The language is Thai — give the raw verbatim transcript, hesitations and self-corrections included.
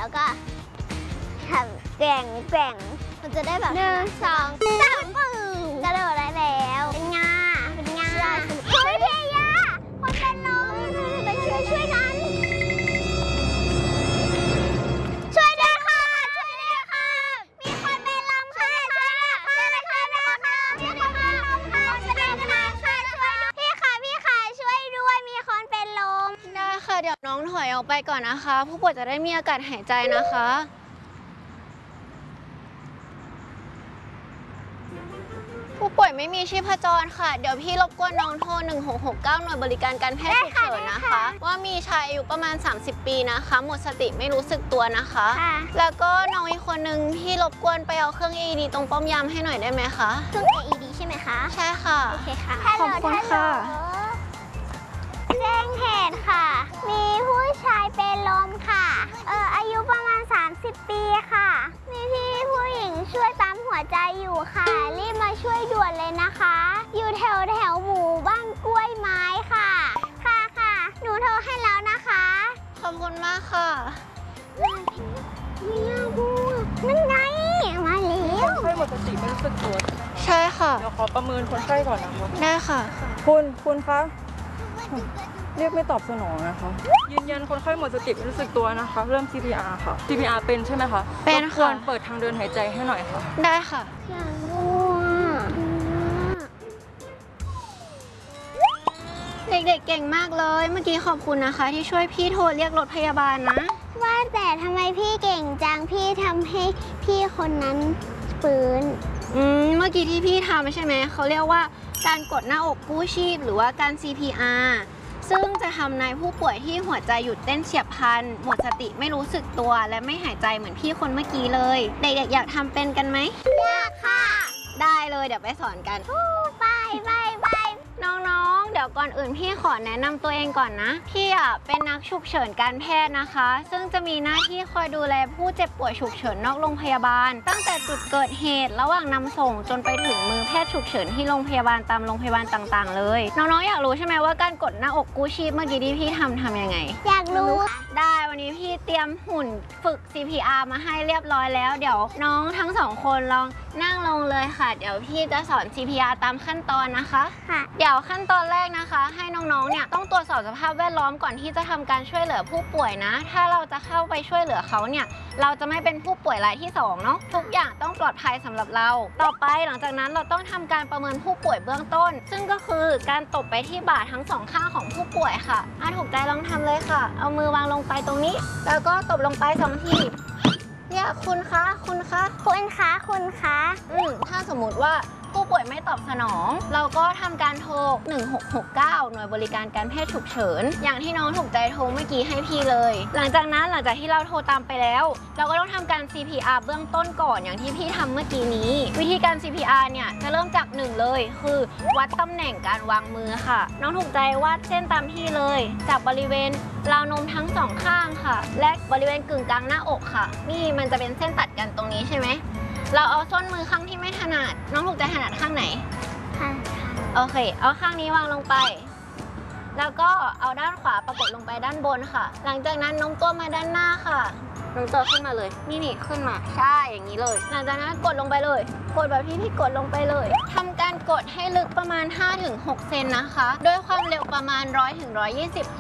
แล้วก็ทำแกว่งแกว่งมันจะได้แบบหนึ่งสองสามปึ้งกระโดดได้แล้วเป็นไงเป็นไงเฮ้ยพี่ยาคนเป็นลมไปช่วยช่วยกันช่วยด้วยค่ะช่วยด้วยค่ะมีคนเป็นลมค่ะช่วยด้วยค่ะช่วยด้วยค่ะมีคนเป็นลมค่ะช่วยด้วยค่ะช่วยด้วยพี่ค่ะพี่ค่ะช่วยด้วยมีคนเป็นลมได้ค่ะเดี๋ยวน้องถอยออกไปก่อนนะคะผู้ป่วยจะได้มีอากาศหายใจนะคะผู้ป่วยไม่มีชีพจรค่ะเดี๋ยวพี่รบกวนน้องโทรหนึ่งหกหกเก้าหน่วยบริการการแพทย์ฉุกเฉินนะคะว่ามีชายอายุประมาณสามสิบปีนะคะหมดสติไม่รู้สึกตัวนะคะแล้วก็น้องอีกคนนึงพี่รบกวนไปเอาเครื่อง เอ อี ดี ตรงป้อมยามให้หน่อยได้ไหมคะเครื่อง เอ อี ดี ใช่ไหมคะใช่ค่ะโอเคค่ะขอบคุณค่ะแจ้งเหตุค่ะมีผู้ชายเป็นลมค่ะเอออายุประมาณสามสิบปีค่ะมีพี่ผู้หญิงช่วยปั๊มหัวใจอยู่ค่ะรีบมาช่วยด่วนเลยนะคะอยู่แถวแถวหมู่บ้านกล้วยไม้ค่ะค่ะค่ะหนูโทรให้แล้วนะคะขอบคุณมากค่ะไม่น่าพูดนั่นไงมาแล้วคนไข้หมดสติไม่รู้สึกตัวใช่ค่ะเดี๋ยวขอประเมินคนไข้ก่อนนะคะได้ค่ะคุณคุณคะเรียกไม่ตอบสนองนะคะยืนยันคนไข้หมดสติไม่รู้สึกตัวนะคะเริ่ม ซี พี อาร์ ค่ะ ซี พี อาร์ เป็นใช่ไหมคะเป็นค่ะควรเปิดทางเดินหายใจให้หน่อยค่ะได้ค่ะอยากรู้เด็กๆเก่งมากเลยเมื่อกี้ขอบคุณนะคะที่ช่วยพี่โทรเรียกรถพยาบาลนะว่าแต่ทำไมพี่เก่งจังพี่ทำให้พี่คนนั้นฟื้นอืมเมื่อกี้ที่พี่ทำใช่ไหมเขาเรียกว่าการกดหน้าอกกู้ชีพหรือว่าการ ซี พี อาร์ ซึ่งจะทำในผู้ป่วยที่หัวใจหยุดเต้นเฉียบพลันหมดสติไม่รู้สึกตัวและไม่หายใจเหมือนพี่คนเมื่อกี้เลยเด็กๆอยากทำเป็นกันไหมอยากค่ะได้เลยเดี๋ยวไปสอนกันไปไปไปน้องๆเดี๋ยวก่อนอื่นพี่ขอแนะนำตัวเองก่อนนะพี่อ่ะเป็นนักฉุกเฉินการแพทย์นะคะซึ่งจะมีหน้าที่คอยดูแลผู้เจ็บป่วยฉุกเฉินนอกโรงพยาบาลตั้งแต่จุดเกิดเหตุระหว่างนำส่งจนไปถึงมือแพทย์ฉุกเฉินที่โรงพยาบาลตามโรงพยาบาลต่างๆเลยน้องๆอยากรู้ใช่ไหมว่าการกดหน้าอกกู้ชีพเมื่อกี้ที่พี่ทำทำยังไงอยากรู้ได้วันนี้พี่เตรียมหุ่นฝึก ซี พี อาร์ มาให้เรียบร้อยแล้วเดี๋ยวน้องทั้งสองคนลองนั่งลงเลยค่ะเดี๋ยวพี่จะสอน ซี พี อาร์ ตามขั้นตอนนะคะค่ะเดี๋ยวขั้นตอนแรกนะคะให้น้องๆเนี่ยต้องตรวจสอบสภาพแวดล้อมก่อนที่จะทำการช่วยเหลือผู้ป่วยนะถ้าเราจะเข้าไปช่วยเหลือเขาเนี่ยเราจะไม่เป็นผู้ป่วยรายที่สองเนาะทุกอย่างต้องปลอดภัยสำหรับเราต่อไปหลังจากนั้นเราต้องทำการประเมินผู้ป่วยเบื้องต้นซึ่งก็คือการตบไปที่บ่าทั้งสองข้างของผู้ป่วยค่ะอ่ะถูกใจลองทำเลยค่ะเอามือวางลงไปตรงนี้แล้วก็ตบลงไปสองทีเนี่ยคุณคะคุณคะคุณคะคุณคะอืมถ้าสมมุติว่าผู้ป่วยไม่ตอบสนองเราก็ทำการโทรหนึ่งหกหกเก้าหน่วยบริการการแพทย์ฉุกเฉินอย่างที่น้องถูกใจโทรเมื่อกี้ให้พี่เลยหลังจากนั้นหลังจากที่เราโทรตามไปแล้วเราก็ต้องทำการ ซี พี อาร์ เบื้องต้นก่อนอย่างที่พี่ทำเมื่อกี้นี้วิธีการ ซี พี อาร์ เนี่ยจะเริ่มจากหนึ่งเลยคือวัดตำแหน่งการวางมือค่ะน้องถูกใจวาดเส้นตามที่เลยจากบริเวณราวนมทั้งสองข้างค่ะและบริเวณกึ่งกลางหน้าอกค่ะนี่มันจะเป็นเส้นตัดกันตรงนี้ใช่ไหมเราเอาส้นมือข้างที่ไม่ถนัดน้องถูกใจถนัดข้างไหนค่ะโอเคเอาข้างนี้วางลงไปแล้วก็เอาด้านขวาปรากฏลงไปด้านบนค่ะหลังจากนั้นโน้มตัวมาด้านหน้าค่ะโน้มตัวขึ้นมาเลยนี่นี่ขึ้นมาใช่อย่างนี้เลยหลังจากนั้นกดลงไปเลยกดแบบที่พี่กดลงไปเลยทำการกดให้ลึกประมาณ ห้าถึงหก เซนนะคะด้วยความเร็วประมาณ ร้อยถึงร้อยยี่สิบ